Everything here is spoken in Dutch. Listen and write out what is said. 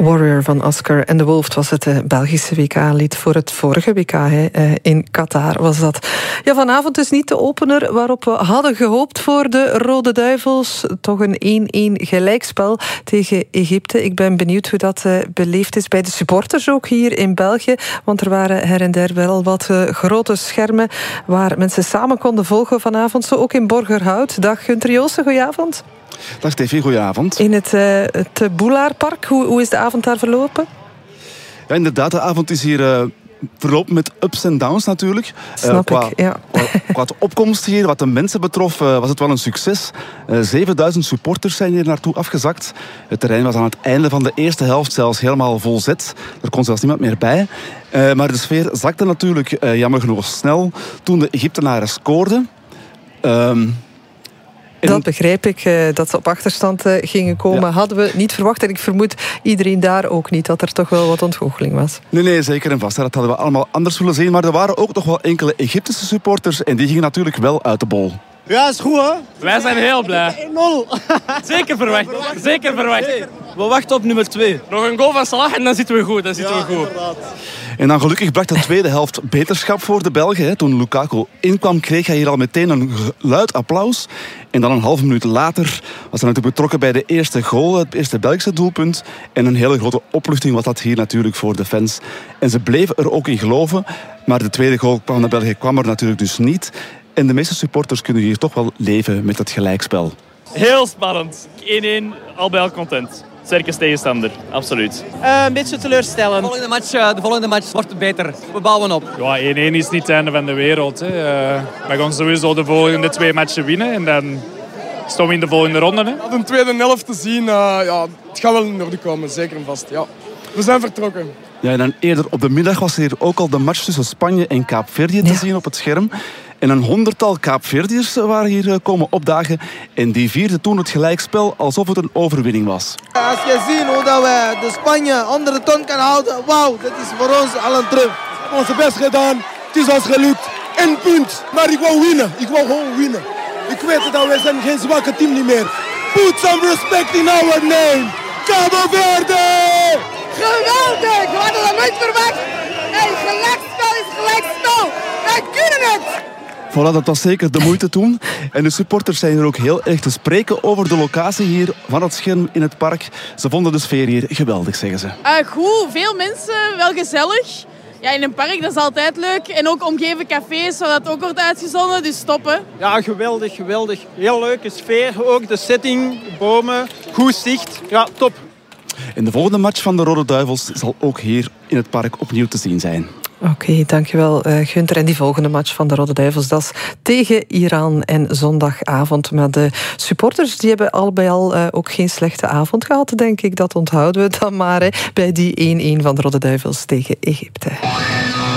Warrior van Oscar and the Wolf was het Belgische WK-lied voor het vorige WK in Qatar was dat. Ja, vanavond is niet de opener waarop we hadden gehoopt voor de Rode Duivels. Toch een 1-1 gelijkspel tegen Egypte. Ik ben benieuwd hoe dat beleefd is bij de supporters ook hier in België. Want er waren her en der wel wat grote schermen waar mensen samen konden volgen vanavond. Zo ook in Borgerhout. Dag Gunther Joosten, goedenavond. Dag Steffi, goedenavond. In het Boulaarpark, hoe is de avond daar verlopen? Ja, inderdaad, de avond is hier verlopen met ups en downs natuurlijk. Snap ik, ja. Qua de opkomst hier, wat de mensen betrof, was het wel een succes. 7000 supporters zijn hier naartoe afgezakt. Het terrein was aan het einde van de eerste helft zelfs helemaal volzet. Er kon zelfs niemand meer bij. Maar de sfeer zakte natuurlijk jammer genoeg snel toen de Egyptenaren scoorden. Dat begrijp ik, dat ze op achterstand gingen komen. Ja. Hadden we niet verwacht. En ik vermoed iedereen daar ook niet, dat er toch wel wat ontgoocheling was. Nee, zeker en vast. Dat hadden we allemaal anders willen zien. Maar er waren ook nog wel enkele Egyptische supporters. En die gingen natuurlijk wel uit de bol. Ja, is goed, hè? Wij zijn heel blij. 1-0. Zeker verwacht. Zeker verwacht. We wachten op nummer 2. Nog een goal van Salah en dan zitten we goed. En dan gelukkig bracht de tweede helft beterschap voor de Belgen. Toen Lukaku inkwam, kreeg hij hier al meteen een luid applaus. En dan een halve minuut later was hij natuurlijk betrokken bij de eerste goal, het eerste Belgische doelpunt. En een hele grote opluchting was dat hier natuurlijk voor de fans. En ze bleven er ook in geloven. Maar de tweede goal van de Belgen kwam er natuurlijk dus niet. En de meeste supporters kunnen hier toch wel leven met het gelijkspel. Heel spannend. 1-1, al bij al content. Sterke tegenstander, absoluut. Een beetje teleurstellend. De volgende match wordt beter. We bouwen op. Ja, 1-1 is niet het einde van de wereld. Hè. We gaan sowieso de volgende 2 matchen winnen. En dan staan we in de volgende ronde. Hè. De tweede helft te zien, het gaat wel in orde komen. Zeker en vast. Ja. We zijn vertrokken. Ja, en dan eerder op de middag was er hier ook al de match tussen Spanje en Kaapverdië te zien op het scherm. En een 100-tal Kaapverdiërs waren hier komen opdagen. En die vierden toen het gelijkspel alsof het een overwinning was. Als je ziet hoe dat we de Spanje onder de ton kan houden, wauw, dat is voor ons al een triomf. We hebben onze best gedaan, het is ons gelukt. 1 punt, maar ik wou winnen, ik wou gewoon winnen. Ik weet dat wij zijn geen zwakke team niet meer. Put some respect in our name. Cabo Verde! Geweldig, we hadden dat nooit verwacht. Hey, gelijkspel is gelijkspel. Wij kunnen het! Voilà, dat was zeker de moeite toen. En de supporters zijn er ook heel erg te spreken over de locatie hier van het scherm in het park. Ze vonden de sfeer hier geweldig, zeggen ze. Goed, veel mensen, wel gezellig. Ja, in een park, dat is altijd leuk. En ook omgeven cafés, waar dat ook wordt uitgezonden, dus stoppen. Ja, geweldig. Heel leuke sfeer, ook de setting, bomen, goed zicht. Ja, top. En de volgende match van de Rode Duivels zal ook hier in het park opnieuw te zien zijn. Oké, dankjewel Gunther. En die volgende match van de Rode Duivels, dat is tegen Iran en zondagavond. Maar de supporters die hebben al bij al ook geen slechte avond gehad, denk ik. Dat onthouden we dan maar bij die 1-1 van de Rode Duivels tegen Egypte.